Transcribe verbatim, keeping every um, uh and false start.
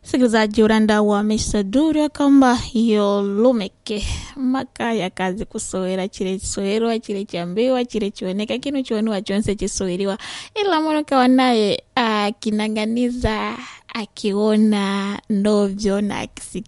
Sikilizaji uranda wa misadura kamba yolumeke makaya kazi kusowera chile chisowerwa chile chambiwa chile chioneka kinu chionwa chonse chisoweriwa ila mwanaka wanaye akinanganiza akiona ndovyo na akisikia